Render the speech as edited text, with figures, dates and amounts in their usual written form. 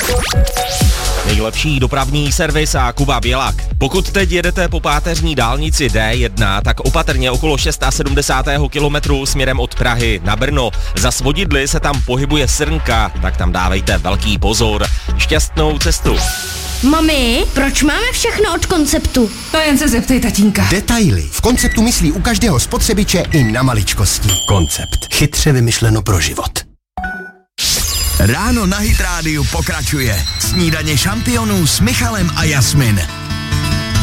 Nejlepší dopravní servis a Kuba Bělak. Pokud teď jedete po páteřní dálnici D1, tak opatrně okolo 76. kilometru směrem od Prahy na Brno. Za svodidly se tam pohybuje srnka, tak tam dávejte velký pozor. Šťastnou cestu. Mami, proč máme všechno od Konceptu? To jen se zeptej tatínka. Detaily. V Konceptu myslí u každého spotřebiče i na maličkosti. Koncept. Chytře vymyšleno pro život. Ráno na Hit Rádiu pokračuje. Snídaně šampionů s Michalem a Jasmin.